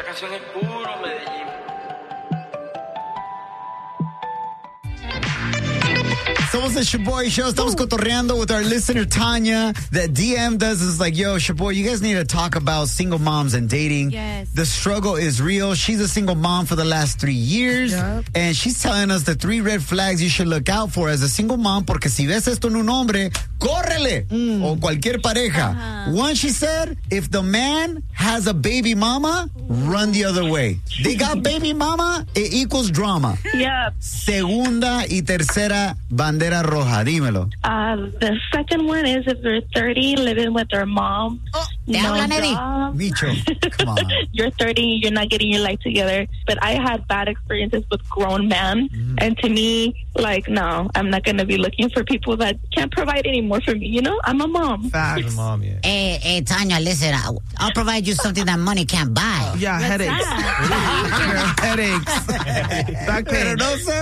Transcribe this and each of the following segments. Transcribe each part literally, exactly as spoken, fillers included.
Esta canción es puro Medellín. Somos the Shaboy Show. Estamos cotorreando with our listener, Tanya, that D M'd us. Is like, yo, Shaboy, you guys need to talk about single moms and dating. Yes. The struggle is real. She's a single mom for the last three years. Yep. And she's telling us the three red flags you should look out for as a single mom, porque si ves esto en un hombre, córrele. Mm. O cualquier pareja. Uh-huh. One, she said, if the man has a baby mama, run the other way. They got baby mama, it equals drama. Yeah. Segunda y tercera bandera roja. Dímelo. Uh, the second one is if they're thirty, living with their mom. Oh, no hablan, Eddie. job. Micho, come on. You're thirty, you're not getting your life together. But I had bad experiences with grown men. Mm-hmm. And to me, like, no, I'm not going to be looking for people that can't provide anymore for me. You know, I'm a mom. Facts. Mom, yeah. Hey, hey, Tanya, listen, I'll, I'll provide you something that money can't buy. Yeah, headaches. headaches. Back Pero pain. no se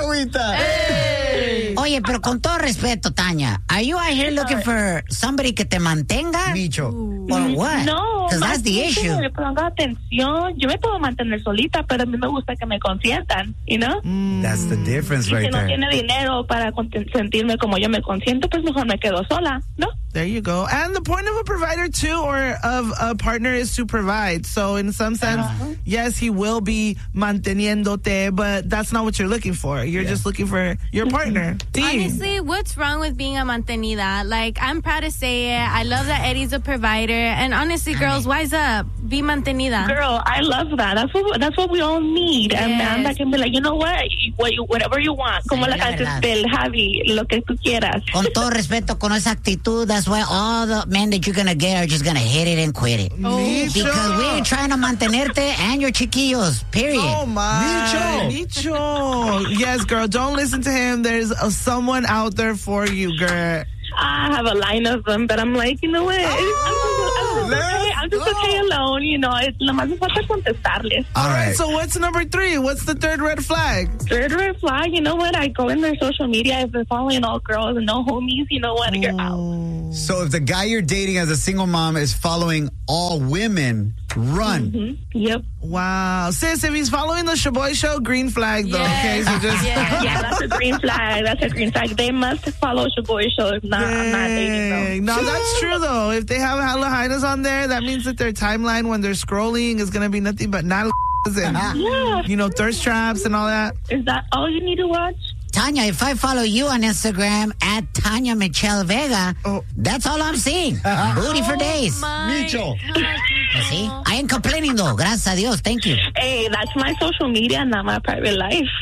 agüita. Oye, pero con todo respeto, Tanya, are you out here looking for somebody que te mantenga? Micho. Or what? No, Because that's the más issue. que me ponga atención. Yo me puedo mantener solita, pero a mí me gusta que me consientan, you know? That's the difference Y right si no there. tiene dinero para conten- sentirme como yo me consiento, pues mejor me quedo sola, ¿no? There you go. And the point of a provider, too, or of a partner is to provide. So in some sense, Uh-huh. yes, he will be manteniéndote, but that's not what you're looking for. You're just looking for your partner. T. Honestly, what's wrong with being a mantenida? Like, I'm proud to say it. I love that Eddie's a provider. And honestly, girls, wise up. Be mantenida. Girl, I love that. That's what that's what we all need. A man that can be like, you know what, what you, whatever you want. Como Sí, la la canción verdad. del Javi, lo que tú quieras. Con todo respeto, con esa actitud, that's why all the men that you're going to get are just going to hit it and quit it. Micho. Because we ain't trying to mantenerte and your chiquillos, period. Oh my. Micho. Micho. Yes, girl. Don't listen to him. There's uh, someone out there for you, girl. I have a line of them, but I'm like, you know what? Oh, I'm just, I'm just okay. I'm just let's okay alone, you know. Es lo más me falta contestarles. All right. So what's number three? What's the third red flag? Third red flag, you know what? I go in their social media. I've been following all girls and no homies. You know what? You're out. So if the guy you're dating as a single mom is following all women, run. Mm-hmm. Yep. Wow. Sis, if he's following the Shaboy Show, green flag, though. Okay, so just... Yeah. Yeah, that's a green flag. That's a green flag. They must follow Shaboy Show. If not, I'm not dating them. Dang. No, that's true, though. If they have hella hyenas on there, that means that their timeline when they're scrolling is going to be nothing but not and, Yeah. you know, thirst traps and all that. Is that all you need to watch? Tanya, if I follow you on Instagram at Tanya Michelle Vega, Oh. that's all I'm seeing. Booty for days. Micho. You see? I ain't complaining though. Gracias a Dios. Thank you. Hey, that's my social media, not my private life.